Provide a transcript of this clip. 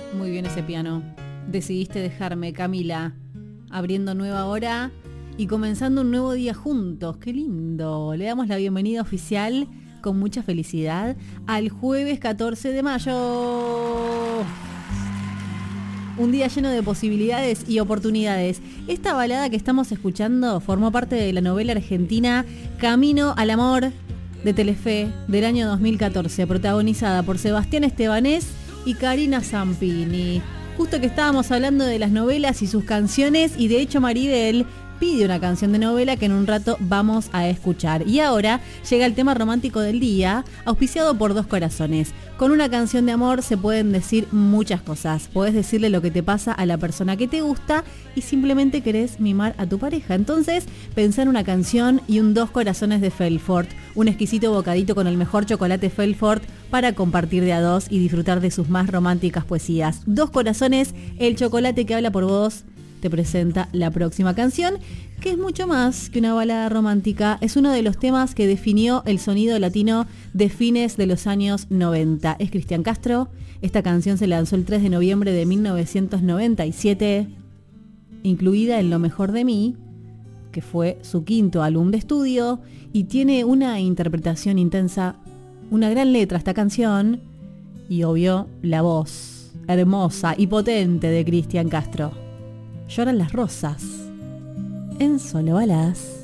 Muy bien ese piano. Decidiste dejarme, Camila, abriendo nueva hora y comenzando un nuevo día juntos. ¡Qué lindo! Le damos la bienvenida oficial con mucha felicidad al jueves 14 de mayo. Un día lleno de posibilidades y oportunidades. Esta balada que estamos escuchando formó parte de la novela argentina Camino al Amor de Telefe del año 2014, protagonizada por Sebastián Estebanés y Karina Zampini. Justo que estábamos hablando de las novelas y sus canciones, y de hecho Maribel pide una canción de novela que en un rato vamos a escuchar. Y ahora llega el tema romántico del día, auspiciado por Dos Corazones. Con una canción de amor se pueden decir muchas cosas. Podés decirle lo que te pasa a la persona que te gusta y simplemente querés mimar a tu pareja. Entonces, pensá en una canción y un Dos Corazones de Felfort, un exquisito bocadito con el mejor chocolate Felfort para compartir de a dos y disfrutar de sus más románticas poesías. Dos Corazones, el chocolate que habla por vos, te presenta la próxima canción, que es mucho más que una balada romántica. Es uno de los temas que definió el sonido latino de fines de los años 90. Es Cristian Castro. Esta canción se lanzó el 3 de noviembre de 1997, incluida en Lo Mejor de Mí, que fue su quinto álbum de estudio, y tiene una interpretación intensa, una gran letra esta canción, y obvio la voz hermosa y potente de Cristian Castro. Lloran las rosas en Solo Baladas.